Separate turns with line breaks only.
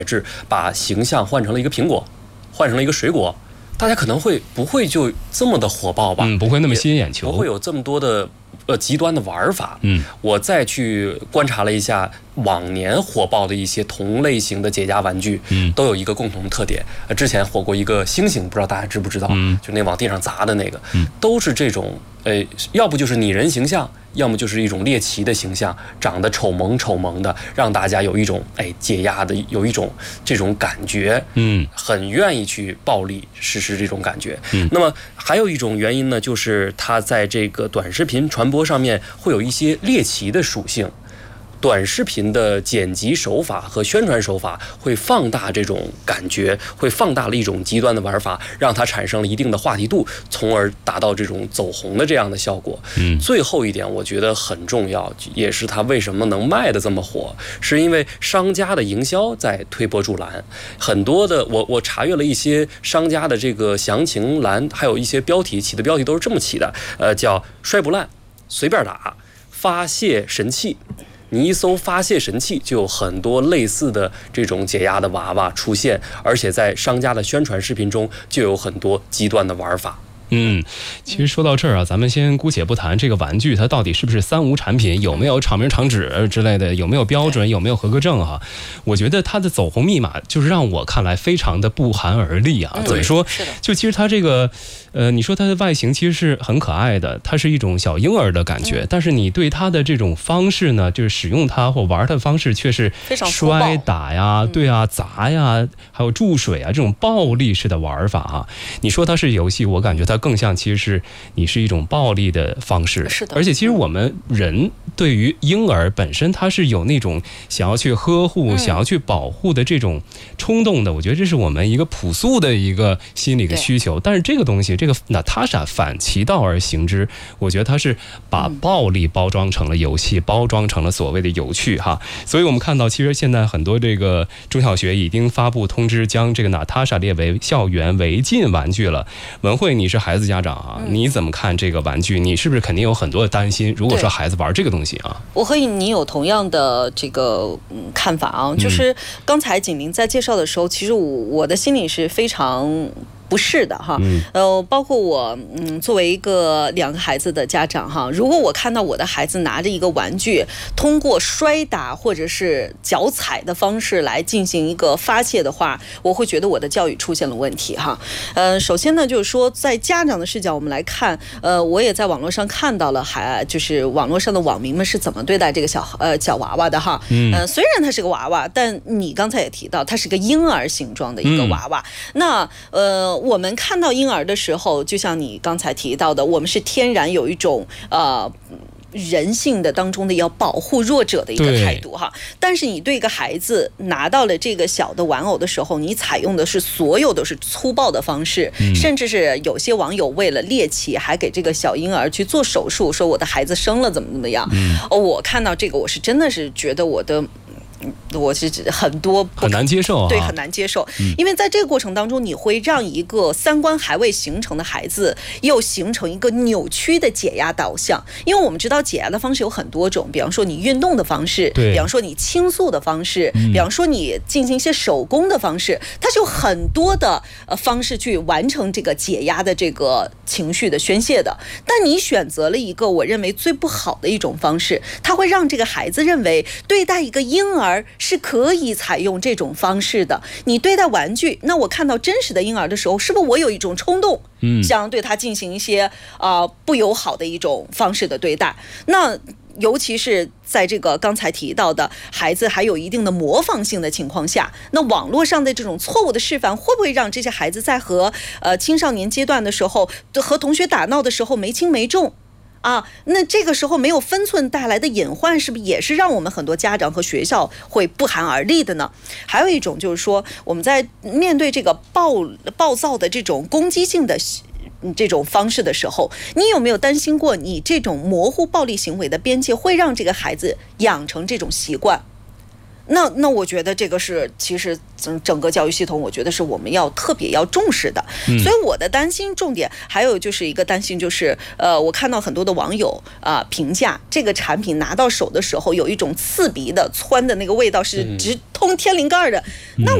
质把形象换成了一个苹果，换成了一个水果，大家可能不会就这么的火爆吧？
不会那么吸引眼球，
不会有这么多的极端的玩法。我再去观察了一下往年火爆的一些同类型的解压玩具，都有一个共同特点。之前火过一个星星，不知道大家知不知道？就那往地上砸的那个，都是这种要不就是拟人形象，要么就是一种猎奇的形象，长得丑萌的，让大家有一种解压的，有一种这种感觉，很愿意去暴力实施这种感觉。那么还有一种原因呢，就是它在这个短视频传播上面会有一些猎奇的属性。短视频的剪辑手法和宣传手法会放大这种感觉，会放大了一种极端的玩法，让它产生了一定的话题度，从而达到这种走红的这样的效果。最后一点我觉得很重要，也是它为什么能卖得这么火，是因为商家的营销在推波助澜。很多的我查阅了一些商家的这个详情栏，还有一些标题起的标题都是这么起的，叫摔不烂，随便打，发泄神器。你一搜发泄神器，就有很多类似的这种解压的娃娃出现，而且在商家的宣传视频中就有很多极端的玩法。
其实说到这儿啊，咱们先姑且不谈这个玩具它到底是不是三无产品，有没有厂名厂址之类的，有没有标准，有没有合格证哈。我觉得它的走红密码就是让我看来非常的不寒而栗啊。怎么说？就其实它这个你说它的外形其实是很可爱的，它是一种小婴儿的感觉，但是你对它的这种方式呢，就是使用它或玩它的方式却是摔打呀，对啊，砸呀，还有注水啊，这种暴力式的玩法啊。你说它是游戏，我感觉它更像其实是你是一种暴力的方式。
是的。
而且其实我们人对于婴儿本身他是有那种想要去呵护、想要去保护的这种冲动的，我觉得这是我们一个朴素的一个心理的需求。但是这个东西，这个娜塔莎反其道而行之，我觉得它是把暴力包装成了游戏，包装成了所谓的有趣哈。所以我们看到，其实现在很多这个中小学已经发布通知，将这个娜塔莎列为校园违禁玩具了。文慧，你是孩子家长啊，你怎么看这个玩具？你是不是肯定有很多的担心？如果说孩子玩这个东西啊，
我和你有同样的这个看法啊，就是刚才景明在介绍的时候，其实我的心里是非常不是的哈，包括我，作为一个2个孩子的家长哈，如果我看到我的孩子拿着一个玩具，通过摔打或者是脚踩的方式来进行一个发泄的话，我会觉得我的教育出现了问题哈。首先呢，就是说在家长的视角，我们来看，我也在网络上看到了，就是网络上的网民们是怎么对待这个小娃娃的哈。虽然它是个娃娃，但你刚才也提到，它是个婴儿形状的一个娃娃。那我们看到婴儿的时候，就像你刚才提到的，我们是天然有一种人性的当中的要保护弱者的一个态度哈。但是你对一个孩子拿到了这个小的玩偶的时候，你采用的是所有都是粗暴的方式，甚至是有些网友为了猎奇还给这个小婴儿去做手术，说我的孩子生了怎么样。我看到这个，我是真的是觉得我是很
难接受啊，
对，很难接受，因为在这个过程当中，你会让一个三观还未形成的孩子，又形成一个扭曲的解压导向。因为我们知道解压的方式有很多种，比方说你运动的方式，比方说你倾诉的方式，比方说你进行一些手工的方式，它是有很多的方式去完成这个解压的这个情绪的宣泄的。但你选择了一个我认为最不好的一种方式，它会让这个孩子认为对待一个婴儿是可以采用这种方式的。你对待玩具，那我看到真实的婴儿的时候，是不是我有一种冲动，想对他进行一些不友好的一种方式的对待？那尤其是在这个刚才提到的孩子还有一定的模仿性的情况下，那网络上的这种错误的示范，会不会让这些孩子在和青少年阶段的时候，和同学打闹的时候没轻没重？那这个时候没有分寸带来的隐患，是不是也是让我们很多家长和学校会不寒而栗的呢？还有一种就是说，我们在面对这个暴躁的这种攻击性的这种方式的时候，你有没有担心过，你这种模糊暴力行为的边界会让这个孩子养成这种习惯？ 那我觉得这个是其实整个教育系统，我觉得是我们要特别要重视的。所以我的担心重点还有就是一个担心就是，我看到很多的网友评价这个产品拿到手的时候有一种刺鼻的窜的那个味道是直通天灵盖的。那